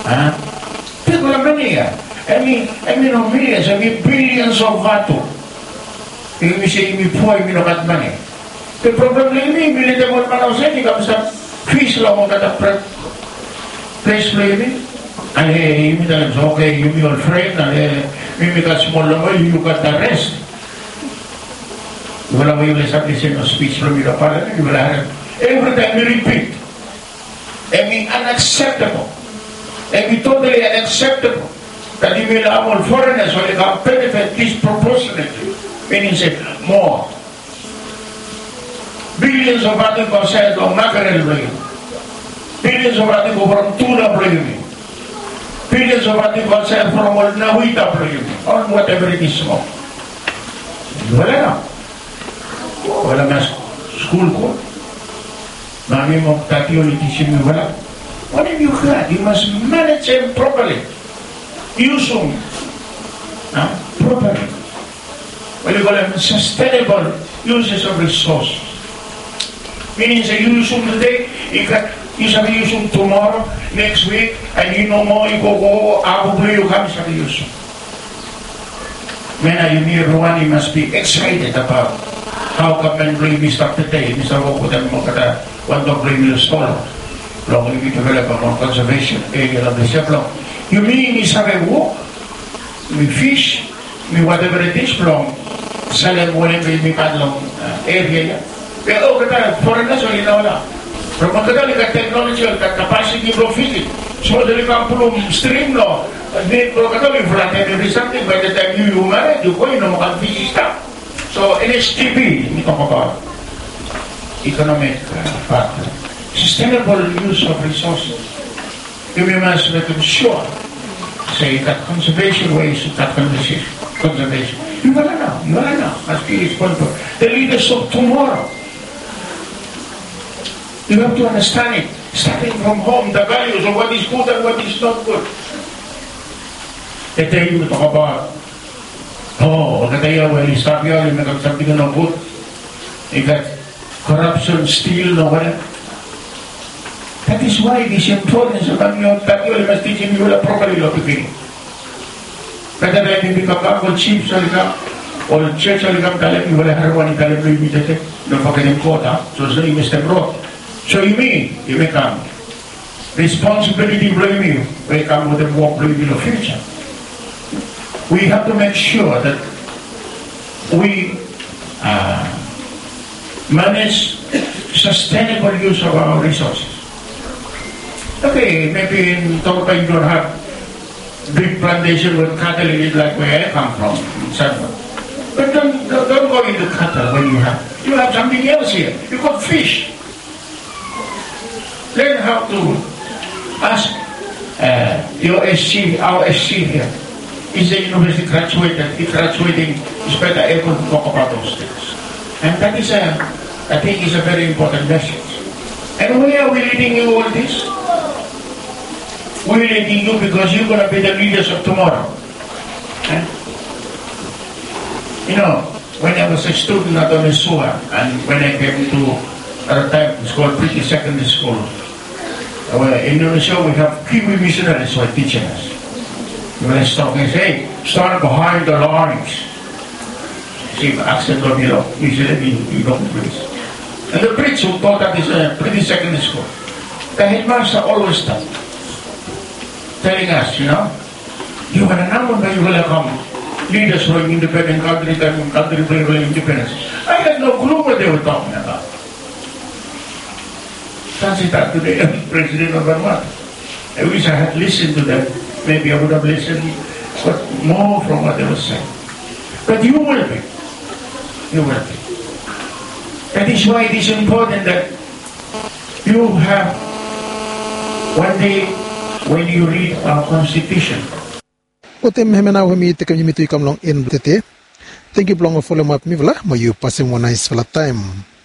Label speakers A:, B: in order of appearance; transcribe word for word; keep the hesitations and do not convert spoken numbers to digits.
A: Ah, people are many. I mean, I mean, no millions, I mean billions of vato. You say, you poor, you know, got money. The problem is, me, we let them all man outside, you come some fish long on that place, maybe. And hey, you tell them, okay, you be your friend, and hey, we make a small number, you got the rest. You will have a speech from your parliament, you will have every time you repeat. I mean, unacceptable. I mean, totally unacceptable. That you will have all foreigners or you have benefit disproportionately, meaning say more. Billions of articles said on mackerel bringing. Billions of articles from tuna bringing. Billions of articles said from all Nawita bringing. Or whatever it is small. Wala na. Wala na school ko. Mami mo tati ulit isin mo wala. What have you got? You must manage them properly. Use them uh, properly. What do you call them? Sustainable uses of resources. Meaning that you use them today, you can use them, use them tomorrow, next week, and you know more, you go, go, probably you have some use them. When you hear everyone, you must be excited about how come and bring me stuff today. Mister Wokutan Mokata, one don't bring me the scholar. Long we develop a conservation area of the Chevron. You mean we have a walk, we fish, we whatever it is from Salem, whatever we can long area. We all got foreigners or in all that. From a Catholic technology or capacity of physics. So they come from stream law. They go Catholic flat and there is something by the time you marry, you go in a fish stuff. So N S T P, we talk about economic factor. Sustainable use of resources. You must make sure, say that conservation ways to that conservation. Conservation. You gotta know, you gotta know. Must be responsible. The leaders of tomorrow. You have to understand it. Starting from home, the values of what is good and what is not good. They tell you to talk about, oh, the day when you start here, you make something no good. You got corruption, steal, no whatever. That is why it is important that you must teach him you properly of the beginning. Better than you become a chief, so you come, or church, so you come, tell him you will have one, tell him you immediately, don't forget him quota, so it's not Mister Broad. So you mean, you become responsibility blame you, we come with a more blame in the future. We have to make sure that we uh, manage sustainable use of our resources. Okay, maybe in Topa you don't have big plantation with cattle in it like where I come from, in Sanford. But don't, don't, don't go into cattle when you have. You have something else here. You got fish. Learn how to ask uh, your S C, our S C here. Is the university graduated? If graduating, is better able to talk about those things. And that is a, I think is a very important message. And where are we leading you all this? We're leading you because you're going to be the leaders of tomorrow. Eh? You know, when I was a student at Onisua, and when I came to, at a time, it's called British Secondary School. Uh, in Indonesia, we have Kiwi missionaries who are teaching us. When I stop and say, hey, stand behind the lines. See, accent of you know, usually you, you don't please. And the Brits who taught at this uh, British Secondary School, the headmaster always taught. Telling us, you know, you are an hour when you will come leaders from independent country, country for independence. I had no clue what they were talking about. That's it today, President of Vanuatu. I wish I had listened to them. Maybe I would have listened but more from what they were saying. But you will be. You will be. That is why it is important that you have one day when you read our Constitution.
B: Potem hemena humi te kami mitu ikamlong in tete. Thank you belong for follow up mi vela. Mo you passing one nice fella time.